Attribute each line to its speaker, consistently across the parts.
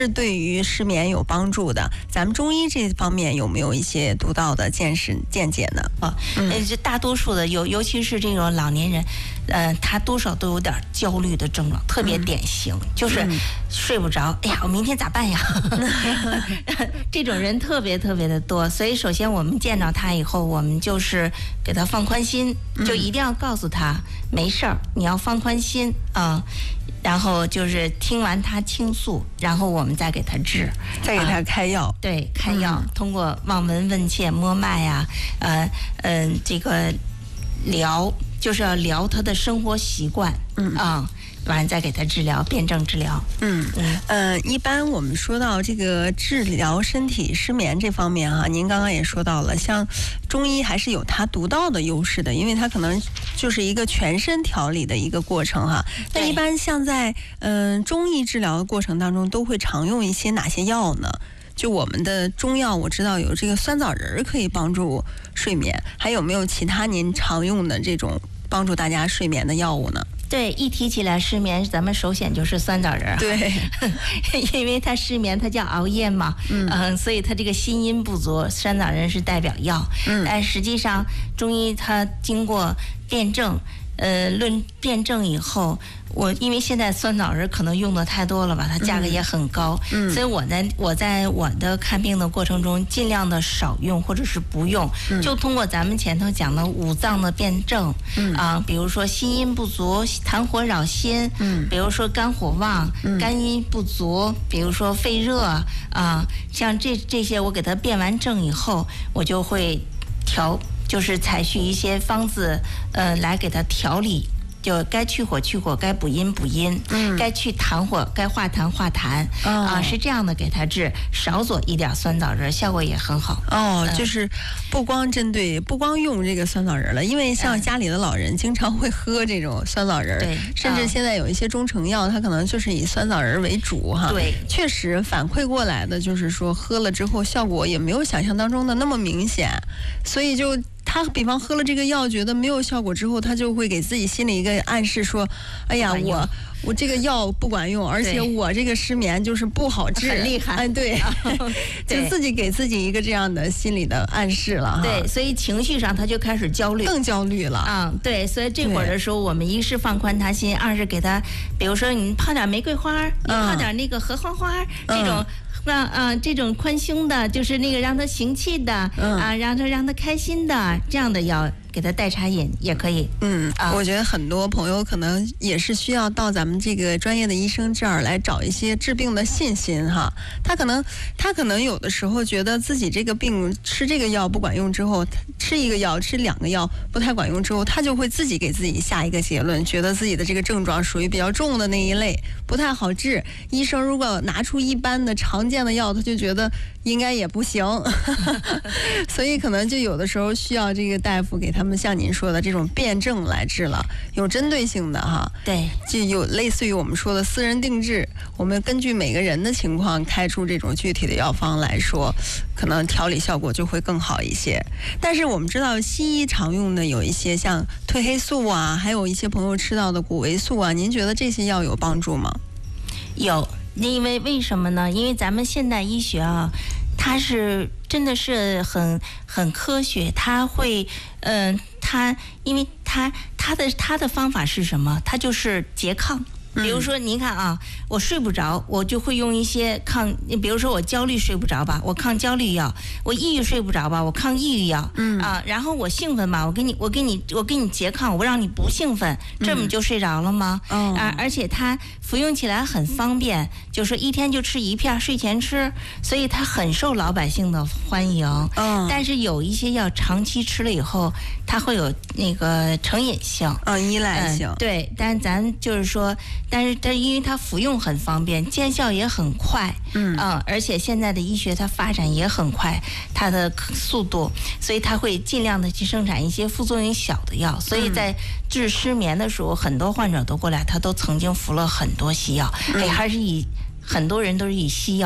Speaker 1: 是对于失眠有帮助的。咱们中医这方面有没有一些独到的见解呢？
Speaker 2: 这大多数的尤其是这种老年人，他多少都有点焦虑的症状，特别典型，就是睡不着。哎呀，我明天咋办呀？这种人特别的多。所以首先我们见到他以后，我们就是给他放宽心，就一定要告诉他没事儿，你要放宽心啊。然后就是听完他倾诉，然后我们再给他治，
Speaker 1: 再给他开药。
Speaker 2: 对，开药，通过望闻问切、摸脉呀，这个就是要聊他的生活习惯，完了再给他治疗，辩证治疗。
Speaker 1: 一般我们说到这个治疗身体失眠这方面哈，您刚刚也说到了，像中医还是有它独到的优势的，因为它可能就是一个全身调理的一个过程哈。那一般像在中医治疗的过程当中，都会常用一些哪些药呢？就我们的中药，我知道有这个酸枣仁可以帮助睡眠，还有没有其他您常用的这种帮助大家睡眠的药物呢？
Speaker 2: 对，一提起来失眠，咱们首选就是酸枣仁。
Speaker 1: 对，
Speaker 2: 因为它失眠，它叫熬夜嘛，所以它这个心阴不足，酸枣仁是代表药。但实际上中医它经过辩证，辩证以后，因为现在酸枣仁可能用的太多了吧，它价格也很高，所以我在我的看病的过程中，尽量的少用或者是不用，就通过咱们前头讲的五脏的辩证，比如说心阴不足，痰火扰心，比如说肝火旺，肝阴不足，比如说肺热像这些我给它辩完证以后，我就会就是采取一些方子，来给它调理，就该去火去火，该补阴补阴，该去痰火，该化痰化痰，是这样的给它治，少佐一点酸枣仁，效果也很好。
Speaker 1: 就是不光用这个酸枣仁了，因为像家里的老人经常会喝这种酸枣仁，甚至现在有一些中成药，它可能就是以酸枣仁为主哈。
Speaker 2: 对，
Speaker 1: 确实反馈过来的就是说喝了之后效果也没有想象当中的那么明显，所以就。他比方喝了这个药，觉得没有效果之后，他就会给自己心里一个暗示说：“哎呀，我这个药不管用，而且我这个失眠就是不好治，
Speaker 2: 很厉害。”
Speaker 1: 对，就自己给自己一个这样的心理的暗示了。
Speaker 2: 对，所以情绪上他就开始焦虑，
Speaker 1: 更焦虑了。
Speaker 2: 对，所以这会儿的时候，我们一是放宽他心，二是给他，比如说你泡点玫瑰花，你泡点那个合欢花，这种。这种宽胸的，就是那个让他行气的，让他开心的这样的药，给他代茶饮也可以。
Speaker 1: 我觉得很多朋友可能也是需要到咱们这个专业的医生这儿来找一些治病的信心哈。他可能有的时候觉得自己这个病吃这个药不管用之后，吃一个药吃两个药不太管用之后，他就会自己给自己下一个结论，觉得自己的这个症状属于比较重的那一类，不太好治。医生如果拿出一般的常见的药，他就觉得应该也不行，所以可能就有的时候需要这个大夫给他们像您说的这种辩证来治了，有针对性的哈。
Speaker 2: 对，
Speaker 1: 就有类似于我们说的私人定制，我们根据每个人的情况开出这种具体的药方来说，可能调理效果就会更好一些。但是我们知道西医常用的有一些像褪黑素啊，还有一些朋友吃到的谷维素啊，您觉得这些药有帮助吗？
Speaker 2: 有，因为什么呢？因为咱们现代医学它是真的是很科学，它会因为它的方法是什么？它就是拮抗。比如说您看我睡不着，我就会用一些比如说我焦虑睡不着吧，我抗焦虑药；我抑郁睡不着吧，我抗抑郁药。然后我兴奋吧，我给你拮抗，我让你不兴奋，这么就睡着了吗？而且它服用起来很方便，就说一天就吃一片，睡前吃，所以它很受老百姓的欢迎。但是有一些药长期吃了以后，它会有那个成瘾性，
Speaker 1: 依赖性。
Speaker 2: 对，但咱就是说。但是因为它服用很方便，见效也很快，而且现在的医学它发展也很快，它的速度，所以它会尽量的去生产一些副作用小的药。所以在治失眠的时候，很多患者都过来，他都曾经服了很多西药，还是很多人都是以西药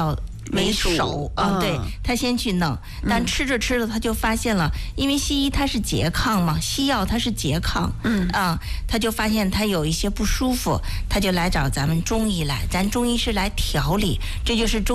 Speaker 2: 为首啊，对，他先去弄，但吃着吃着他就发现了，因为西医它是拮抗嘛，西药它是拮抗，他就发现他有一些不舒服，他就来找咱们中医来，咱中医是来调理，这就是中